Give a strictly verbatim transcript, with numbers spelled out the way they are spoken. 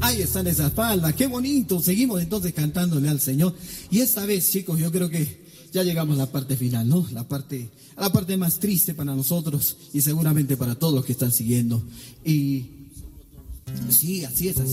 ahí están esas palmas, qué bonito. Seguimos entonces cantándole al Señor. Y esta vez, chicos, yo creo que ya llegamos a la parte final, ¿no? La parte, a la parte más triste para nosotros y seguramente para todos los que están siguiendo. Y sí, así es, así.